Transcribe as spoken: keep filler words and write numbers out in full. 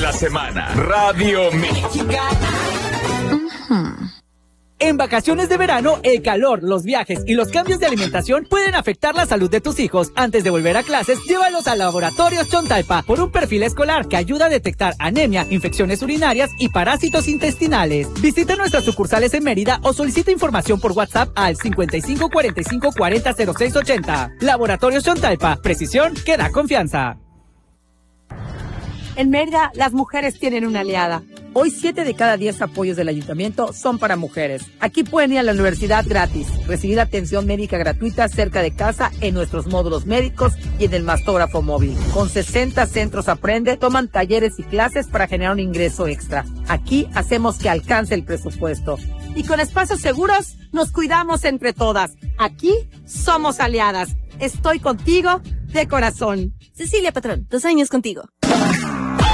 la semana. Radio Mexicana. Uh-huh. En vacaciones de verano, el calor, los viajes y los cambios de alimentación pueden afectar la salud de tus hijos. Antes de volver a clases, llévalos a Laboratorios Chontalpa por un perfil escolar que ayuda a detectar anemia, infecciones urinarias y parásitos intestinales. Visita nuestras sucursales en Mérida o solicita información por WhatsApp al cincuenta y cinco cuarenta y cinco cuarenta cero seis ochenta. Laboratorios Chontalpa, precisión que da confianza. En Mérida, las mujeres tienen una aliada. Hoy, siete de cada diez apoyos del ayuntamiento son para mujeres. Aquí pueden ir a la universidad gratis, recibir atención médica gratuita cerca de casa en nuestros módulos médicos y en el mastógrafo móvil. Con sesenta centros Aprende, toman talleres y clases para generar un ingreso extra. Aquí hacemos que alcance el presupuesto. Y con espacios seguros, nos cuidamos entre todas. Aquí somos aliadas. Estoy contigo de corazón. Cecilia Patrón, dos años contigo.